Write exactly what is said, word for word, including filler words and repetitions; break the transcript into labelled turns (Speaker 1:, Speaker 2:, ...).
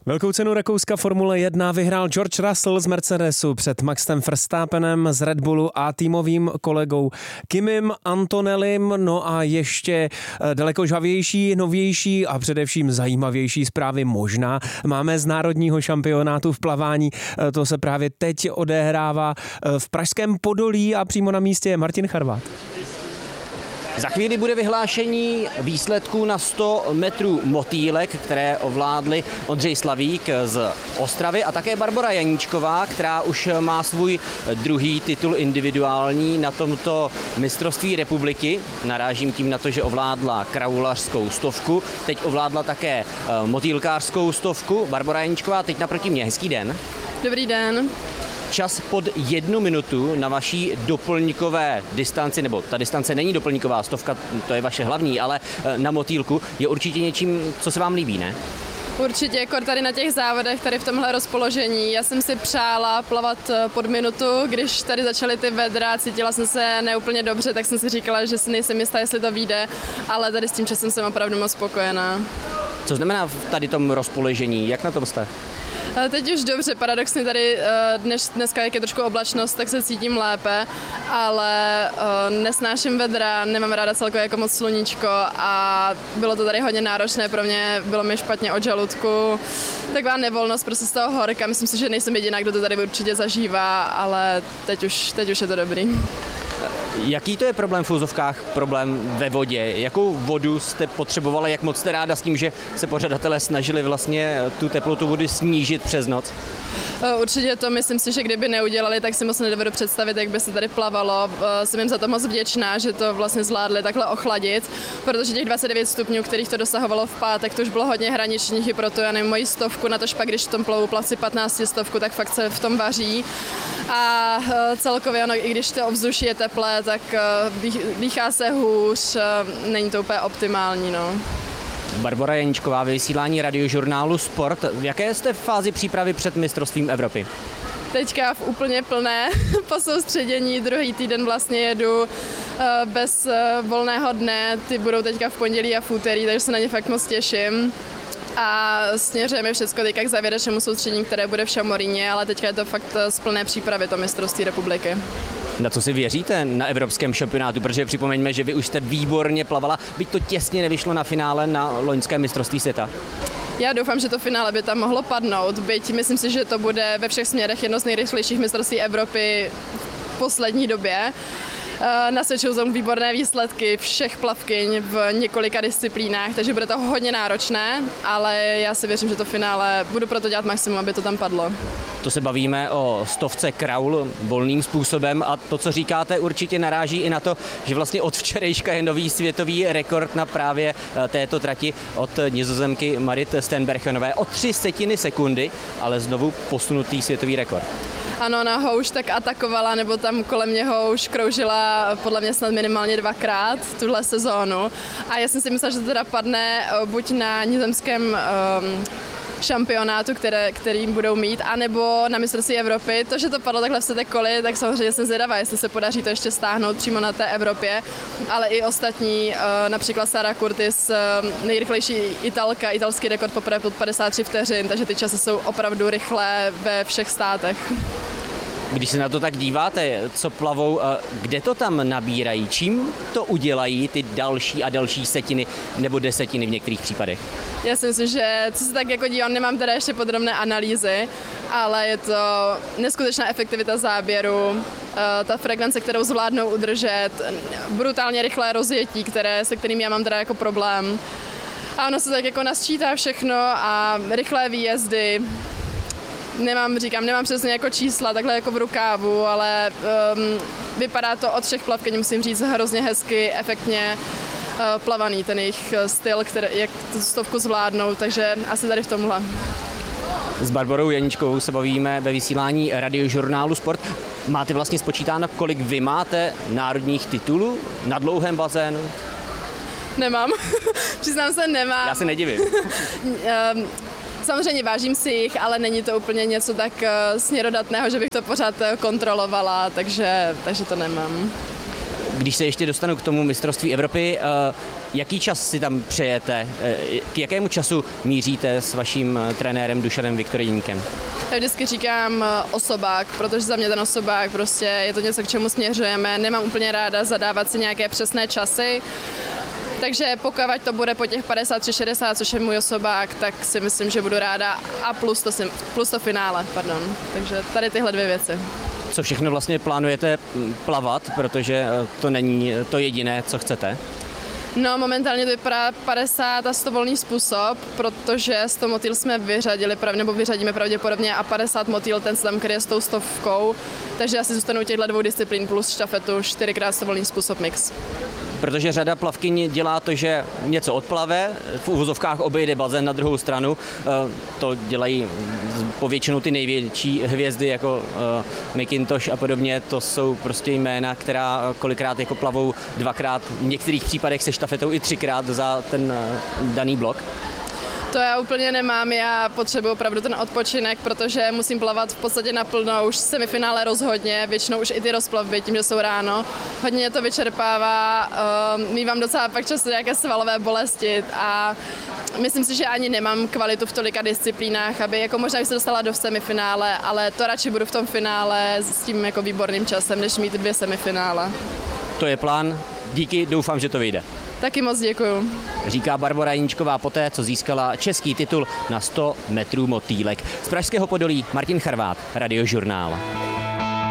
Speaker 1: Velkou cenu Rakouska Formule jedna vyhrál George Russell z Mercedesu před Maxem Verstappenem z Red Bullu a týmovým kolegou Kimim Antonelim. No a ještě daleko žhavější, novější a především zajímavější zprávy možná máme z národního šampionátu v plavání. To se právě teď odehrává v pražském Podolí a přímo na místě je Martin Charvát.
Speaker 2: Za chvíli bude vyhlášení výsledků na sto metrů motýlek, které ovládli Ondřej Slavík z Ostravy a také Barbora Janíčková, která už má svůj druhý titul individuální na tomto mistrovství republiky. Narážím tím na to, že ovládla kraulařskou stovku, teď ovládla také motýlkářskou stovku. Barbora Janíčková teď naproti mě. Hezký den.
Speaker 3: Dobrý den.
Speaker 2: Čas pod jednu minutu na vaší doplňkové distanci, nebo ta distance není doplňková, stovka, to je vaše hlavní, ale na motýlku je určitě něčím, co se vám líbí, ne?
Speaker 3: Určitě, jako tady na těch závodech, tady v tomhle rozpoložení. Já jsem si přála plavat pod minutu, když tady začaly ty vedra, cítila jsem se neúplně dobře, tak jsem si říkala, že si nejsem jistá, jestli to vyjde, ale tady s tím časem jsem opravdu moc spokojená.
Speaker 2: Co znamená v tady tom rozpoložení? Jak na tom jste?
Speaker 3: Teď už dobře, paradoxně tady dnes, dneska, jak je trošku oblačnost, tak se cítím lépe, ale nesnáším vedra, nemám ráda celkově jako moc sluníčko a bylo to tady hodně náročné pro mě, bylo mi špatně od žaludku, taková nevolnost prostě z toho horka, myslím si, že nejsem jediná, kdo to tady určitě zažívá, ale teď už, teď už je to dobrý.
Speaker 2: Jaký to je problém v úzovkách, problém ve vodě? Jakou vodu jste potřebovala, jak moc jste ráda s tím, že se pořadatelé snažili vlastně tu teplotu vody snížit přes noc?
Speaker 3: Určitě to myslím si, že kdyby neudělali, tak si moc nedovedu představit, jak by se tady plavalo. Jsem jim za to moc vděčná, že to vlastně zvládli takhle ochladit, protože těch dvacet devět stupňů, kterých to dosahovalo v pátek, to už bylo hodně hraničních i proto, já nevím, moji stovku, na to špak, když v tom plavu plavci patnáct stovku, tak fakt se v tom vaří. A celkově, no, i když to ovzduší je teplé, tak dýchá se hůř, není to úplně optimální, no.
Speaker 2: Barbora Janíčková, vysílání radiožurnálu Sport. V jaké jste fázi přípravy před mistrovstvím Evropy?
Speaker 3: Teďka v úplně plné po soustředění, druhý týden vlastně jedu bez volného dne, ty budou teďka v pondělí a v úterý, takže se na ně fakt moc těším. A směřujeme všechno teďka k závěrečnému soustředění, které bude v Šamoríně, ale teďka je to fakt z plné přípravy to mistrovství republiky.
Speaker 2: Na co si věříte na evropském šampionátu, protože připomeňme, že vy už jste výborně plavala, byť to těsně nevyšlo na finále na loňském mistrovství světa.
Speaker 3: Já doufám, že to finále by tam mohlo padnout, byť myslím si, že to bude ve všech směrech jedno z nejrychlejších mistrovství Evropy v poslední době. Nasvědčují tomu výborné výsledky všech plavkyň v několika disciplínách, takže bude to hodně náročné, ale já si věřím, že to finále budu proto dělat maximum, aby to tam padlo.
Speaker 2: To se bavíme o stovce kraul volným způsobem a to, co říkáte, určitě naráží i na to, že vlastně od včerejška je nový světový rekord na právě této trati od Nizozemky Marit Steenbergenové o tři setiny sekundy, ale znovu posunutý světový rekord.
Speaker 3: Ano, na houš tak atakovala, nebo tam kolem mě houš kroužila podle mě snad minimálně dvakrát tuhle sezónu. A já jsem si myslela, že to teda padne buď na nizozemském um, šampionátu, které, kterým budou mít, anebo na mistrovství Evropy. To, že to padlo takhle v sete koli, tak samozřejmě jsem zvědavá, jestli se podaří to ještě stáhnout přímo na té Evropě, ale i ostatní, například Sara Curtis, nejrychlejší Italka, italský rekord poprvé pod padesát tři vteřin, takže ty časy jsou opravdu rychlé ve všech státech.
Speaker 2: Když se na to tak díváte, co plavou, kde to tam nabírají, čím to udělají ty další a další setiny nebo desetiny v některých případech?
Speaker 3: Já si myslím, že co se tak jako dívám, nemám teda ještě podrobné analýzy, ale je to neskutečná efektivita záběru, ta frekvence, kterou zvládnou udržet, brutálně rychlé rozjetí, které, se kterým já mám teda jako problém. A ono se tak jako nasčítá všechno a rychlé výjezdy. Nemám, říkám, nemám přesně jako čísla, takhle jako v rukávu, ale um, vypadá to od všech plavkyň, musím říct, hrozně hezky, efektně uh, plavaný ten jejich styl, který, jak tu stovku zvládnou, takže asi tady v tomhle.
Speaker 2: S Barborou Janíčkovou se bavíme ve vysílání radiožurnálu Sport. Máte vlastně spočítáno, kolik vy máte národních titulů na dlouhém bazénu?
Speaker 3: Nemám, přiznám se, nemám.
Speaker 2: Já se nedivím.
Speaker 3: um, Samozřejmě vážím si jich, ale není to úplně něco tak uh, směrodatného, že bych to pořád uh, kontrolovala, takže, takže to nemám.
Speaker 2: Když se ještě dostanu k tomu mistrovství Evropy, uh, jaký čas si tam přejete? Uh, K jakému času míříte s vaším trenérem Dušanem Viktorníkem?
Speaker 3: Já vždycky říkám osobák, protože za mě ten osobák prostě je to něco, k čemu směřujeme. Nemám úplně ráda zadávat si nějaké přesné časy, takže pokud to bude po těch padesát tři šedesát, což je můj osobák, tak si myslím, že budu ráda a plus to, plus to finále, pardon. Takže tady tyhle dvě věci.
Speaker 2: Co všechno vlastně plánujete plavat, protože to není to jediné, co chcete?
Speaker 3: No, momentálně to vypadá padesát a sto volný způsob, protože sto motýl jsme vyřadili, nebo vyřadíme pravděpodobně a padesát motýl ten se tam kryje s tou stovkou, takže asi zůstanou těchto dvou disciplín plus štafetu, čtyřikrát sto volný způsob mix.
Speaker 2: Protože řada plavkyň dělá to, že něco odplave, v uvozovkách obejde bazén na druhou stranu. To dělají povětšinou ty největší hvězdy jako McIntosh a podobně. To jsou prostě jména, která kolikrát jako plavou dvakrát, v některých případech se štafetou i třikrát za ten daný blok.
Speaker 3: To já úplně nemám, já potřebuji opravdu ten odpočinek, protože musím plavat v podstatě naplno, už semifinále rozhodně, většinou už i ty rozplavby, tím, že jsou ráno. Hodně to vyčerpává, uh, mívám docela pak často nějaké svalové bolesti a myslím si, že ani nemám kvalitu v tolika disciplínách, aby jako možná bych se dostala do semifinále, ale to radši budu v tom finále s tím jako výborným časem, než mít dvě semifinále.
Speaker 2: To je plán, díky, doufám, že to vyjde.
Speaker 3: Taky moc děkuju.
Speaker 2: Říká Barbora Janíčková poté, co získala český titul na sto metrů motýlek. Z pražského Podolí Martin Charvát, Radiožurnál.